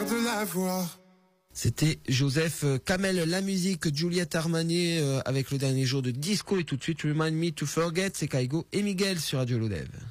de la voir. C'était Joseph Kamel, la musique, Juliette Armanet avec le dernier jour de disco et tout de suite Remind Me to Forget, c'est Kaigo et Miguel sur Radio Lodève.